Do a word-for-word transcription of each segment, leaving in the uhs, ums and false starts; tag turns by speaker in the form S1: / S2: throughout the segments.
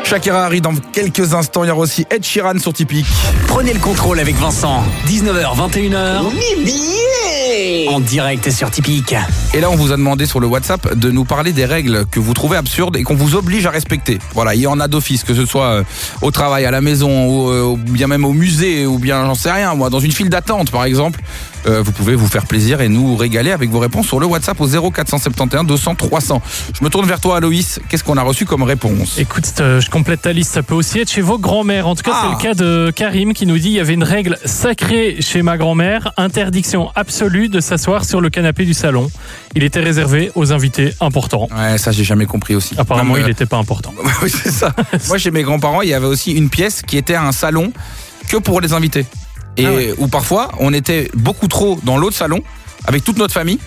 S1: Shakira arrive dans quelques instants. Il y aura aussi Ed Sheeran sur Tipeee.
S2: Prenez le contrôle avec Vincent. dix-neuf heures, vingt et une heures.
S3: Oui, bien.
S2: En direct sur Tipeee.
S1: Et là, on vous a demandé sur le WhatsApp de nous parler des règles que vous trouvez absurdes et qu'on vous oblige à respecter. Voilà, il y en a d'office, que ce soit au travail, à la maison, ou, ou bien même au musée, ou bien j'en sais rien, moi, dans une file d'attente par exemple. Euh, vous pouvez vous faire plaisir et nous régaler avec vos réponses sur le WhatsApp au zéro quatre cent soixante et onze deux cents trois cents. Je me tourne vers toi, Aloïs. Qu'est-ce qu'on a reçu comme réponse?
S4: Écoute, euh, je complète ta liste. Ça peut aussi être chez vos grands-mères. En tout cas,
S1: Ah.
S4: c'est le cas de Karim qui nous dit il y avait une règle sacrée chez ma grand-mère, interdiction absolue de s'asseoir sur le canapé du salon. Il était réservé aux invités importants.
S1: Ouais, ça j'ai jamais compris aussi.
S4: Apparemment,
S1: Non, mais,
S4: il n'était pas important.
S1: oui, c'est ça. Moi, chez mes grands-parents, il y avait aussi une pièce qui était un salon que pour les invités. Et
S4: Ah ouais.
S1: où parfois, on était beaucoup trop dans l'autre salon avec toute notre famille.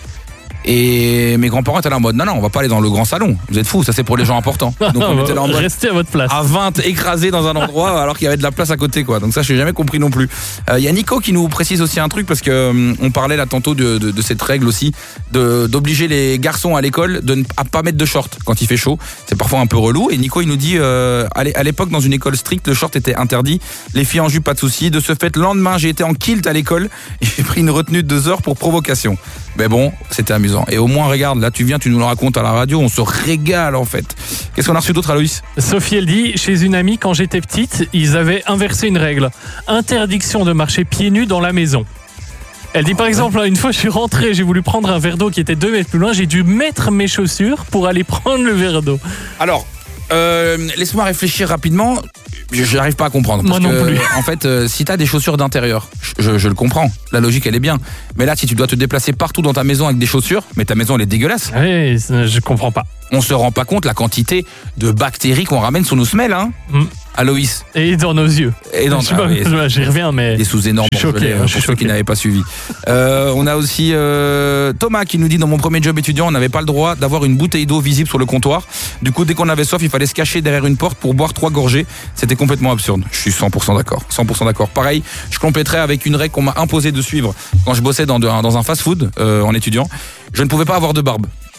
S1: Et mes grands-parents étaient là en mode non, non, on va pas aller dans le grand salon. Vous êtes fous, ça c'est pour les gens importants. Donc on était là en mode
S4: Restez à votre place.
S1: à vingt écrasés dans un endroit alors qu'il y avait de la place à côté, quoi. Donc ça, je n'ai jamais compris non plus. Il euh, y a Nico qui nous précise aussi un truc parce que euh, on parlait là tantôt de, de, de cette règle aussi de d'obliger les garçons à l'école de ne à pas mettre de short quand il fait chaud. C'est parfois un peu relou. Et Nico il nous dit euh, à l'époque dans une école stricte le short était interdit. Les filles en jupe pas de souci. De ce fait, le lendemain j'ai été en kilt à l'école et j'ai pris une retenue de deux heures pour provocation. Mais bon, c'était amusant. Et au moins regarde, là tu viens, tu nous le racontes à la radio, on se régale en fait. Qu'est-ce qu'on a reçu d'autre, Aloïs?
S4: Sophie, elle dit chez une amie, quand j'étais petite, ils avaient inversé une règle. Interdiction de marcher pieds nus dans la maison. Elle dit par exemple, une fois je suis rentré, j'ai voulu prendre un verre d'eau qui était deux mètres plus loin, j'ai dû mettre mes chaussures pour aller prendre le verre d'eau.
S1: Alors, euh, laisse-moi réfléchir rapidement. Je n'arrive pas à comprendre. Parce
S4: Moi non
S1: que,
S4: plus.
S1: En fait, euh, si tu as des chaussures d'intérieur, je, je le comprends. La logique, elle est bien. Mais là, si tu dois te déplacer partout dans ta maison avec des chaussures, mais ta maison, elle est dégueulasse.
S4: Oui, je comprends pas.
S1: On se rend pas compte la quantité de bactéries qu'on ramène sous nos semelles, hein,
S4: Mm.
S1: Aloïs.
S4: Et dans nos yeux.
S1: Et dans
S4: Je sais pas,
S1: ah, oui,
S4: j'y reviens, mais.
S1: des sous énormes
S4: Je suis choqué,
S1: pour
S4: je suis
S1: ceux qui
S4: choqué.
S1: n'avaient pas suivi. Euh, on a aussi euh, Thomas qui nous dit dans mon premier job étudiant, on n'avait pas le droit d'avoir une bouteille d'eau visible sur le comptoir. Du coup, dès qu'on avait soif, il fallait se cacher derrière une porte pour boire trois gorgées. C'était complètement absurde. Je suis cent pour cent d'accord. cent pour cent d'accord. Pareil, je compléterai avec une règle qu'on m'a imposé de suivre quand je bossais dans, de, dans un fast-food euh, en étudiant. Je ne pouvais pas avoir de barbe.